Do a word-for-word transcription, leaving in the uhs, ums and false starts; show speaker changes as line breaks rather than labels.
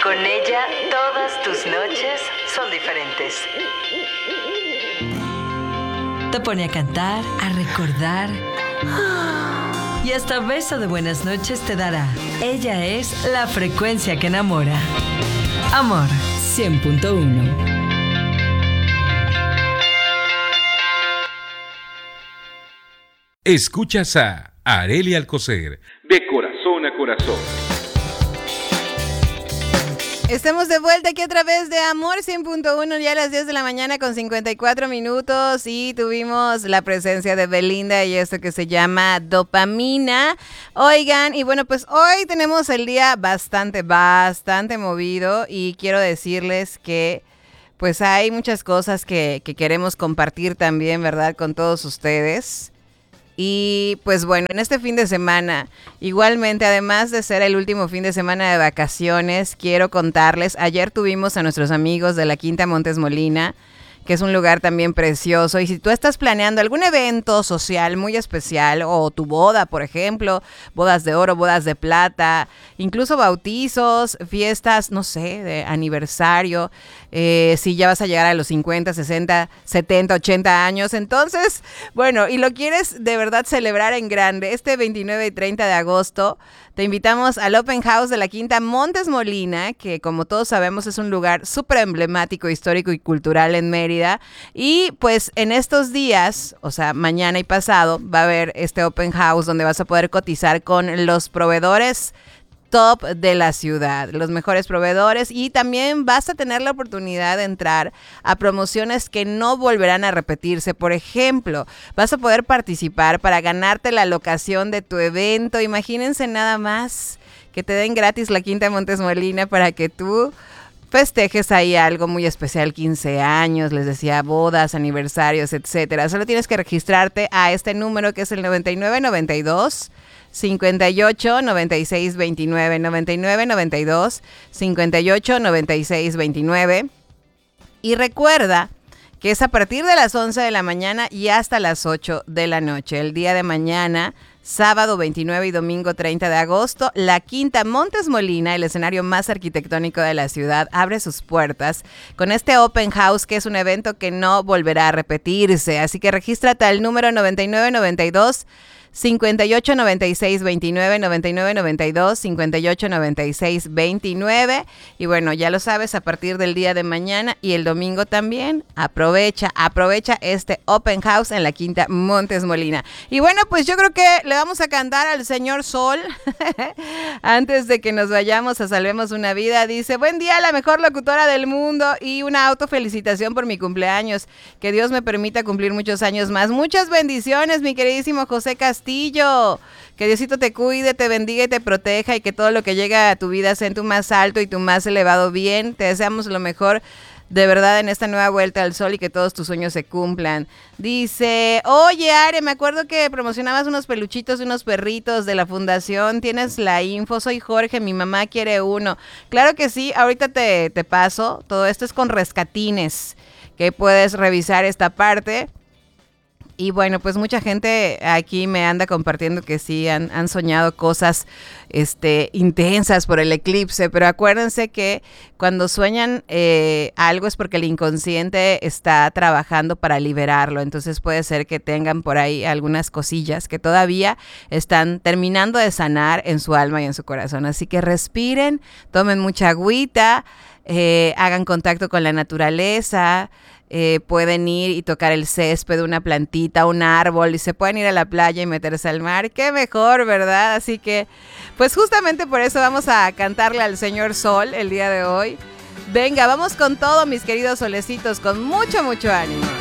Con ella, todas tus noches son diferentes.
Te pone a cantar, a recordar y hasta beso de buenas noches te dará. Ella es la frecuencia que enamora. Amor cien punto uno.
Escuchas a Arely Alcocer, de corazón a corazón.
Estamos de vuelta aquí a través de Amor cien punto uno, ya a las diez de la mañana con cincuenta y cuatro minutos, y tuvimos la presencia de Belinda y esto que se llama Dopamina. Oigan, y bueno, pues hoy tenemos el día bastante, bastante movido y quiero decirles que pues hay muchas cosas que, que queremos compartir también, ¿verdad? Con todos ustedes. Y pues bueno, en este fin de semana, igualmente, además de ser el último fin de semana de vacaciones, quiero contarles, ayer tuvimos a nuestros amigos de la Quinta Montes Molina, que es un lugar también precioso, y si tú estás planeando algún evento social muy especial, o tu boda, por ejemplo, bodas de oro, bodas de plata, incluso bautizos, fiestas, no sé, de aniversario, eh, si ya vas a llegar a los cincuenta, sesenta, setenta, ochenta años, entonces, bueno, y lo quieres de verdad celebrar en grande, este veintinueve y treinta de agosto, te invitamos al Open House de la Quinta Montes Molina, que como todos sabemos es un lugar súper emblemático, histórico y cultural en Mérida. Y pues en estos días, o sea, mañana y pasado, va a haber este Open House donde vas a poder cotizar con los proveedores top de la ciudad, los mejores proveedores, y también vas a tener la oportunidad de entrar a promociones que no volverán a repetirse. Por ejemplo, vas a poder participar para ganarte la locación de tu evento. Imagínense nada más que te den gratis la Quinta Montes Molina para que tú festejes ahí algo muy especial, quince años, les decía, bodas, aniversarios, etcétera. Solo tienes que registrarte a este número que es el noventa y nueve noventa y dos cincuenta y ocho noventa y seis veintinueve, noventa y nueve noventa y dos cincuenta y ocho noventa y seis veintinueve. Y recuerda que es a partir de las once de la mañana y hasta las ocho de la noche. El día de mañana, sábado veintinueve y domingo treinta de agosto, la Quinta Montes Molina, el escenario más arquitectónico de la ciudad, abre sus puertas con este Open House, que es un evento que no volverá a repetirse. Así que regístrate al número noventa y nueve noventa y dos cincuenta y ocho noventa y seis veintinueve, noventa y nueve noventa y dos cincuenta y ocho noventa y seis veintinueve. Y bueno, ya lo sabes, a partir del día de mañana y el domingo también, aprovecha, aprovecha este Open House en la Quinta Montes Molina. Y bueno, pues yo creo que le vamos a cantar al señor Sol antes de que nos vayamos a Salvemos una Vida. Dice: buen día, la mejor locutora del mundo, y una autofelicitación por mi cumpleaños. Que Dios me permita cumplir muchos años más. Muchas bendiciones, mi queridísimo José Castillo. Que Diosito te cuide, te bendiga y te proteja, y que todo lo que llega a tu vida sea en tu más alto y tu más elevado bien. Te deseamos lo mejor de verdad en esta nueva vuelta al sol, y que todos tus sueños se cumplan. Dice: oye, Are, me acuerdo que promocionabas unos peluchitos de unos perritos de la fundación. ¿Tienes la info? Soy Jorge, mi mamá quiere uno. Claro que sí, ahorita te, te paso. Todo esto es con Rescatines, que puedes revisar esta parte. Y bueno, pues mucha gente aquí me anda compartiendo que sí, han, han soñado cosas este, intensas por el eclipse, pero acuérdense que cuando sueñan eh, algo es porque el inconsciente está trabajando para liberarlo. Entonces puede ser que tengan por ahí algunas cosillas que todavía están terminando de sanar en su alma y en su corazón. Así que respiren, tomen mucha agüita, eh, hagan contacto con la naturaleza. Eh, pueden ir y tocar el césped, una plantita, un árbol, y se pueden ir a la playa y meterse al mar. ¡Qué mejor!, ¿verdad? Así que, pues justamente por eso vamos a cantarle al señor Sol el día de hoy. Venga, vamos con todo, mis queridos solecitos, con mucho, mucho ánimo.